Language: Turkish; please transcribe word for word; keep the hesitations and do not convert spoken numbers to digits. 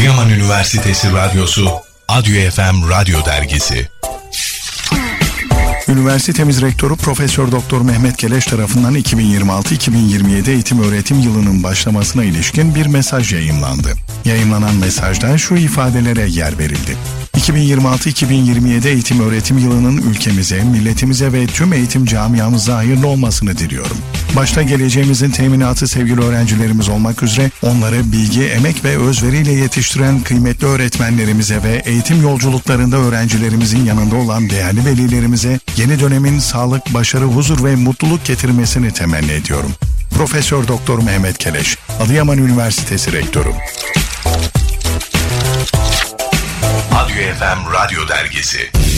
Adıyaman Üniversitesi Radyosu Adyo F M Radyo Dergisi. Üniversitemiz Rektörü Profesör Doktor Mehmet Keleş tarafından iki bin yirmi altı iki bin yirmi yedi eğitim öğretim yılının başlamasına ilişkin bir mesaj yayımlandı. Yayımlanan mesajda şu ifadelere yer verildi. iki bin yirmi altı iki bin yirmi yedi eğitim öğretim yılının ülkemize, milletimize ve tüm eğitim camiamıza hayırlı olmasını diliyorum. Başta geleceğimizin teminatı sevgili öğrencilerimiz olmak üzere onları bilgi, emek ve özveriyle yetiştiren kıymetli öğretmenlerimize ve eğitim yolculuklarında öğrencilerimizin yanında olan değerli velilerimize yeni dönemin sağlık, başarı, huzur ve mutluluk getirmesini temenni ediyorum. Profesör Doktor Mehmet Keleş, Adıyaman Üniversitesi Rektörü. Adyo F M Radyo Dergisi.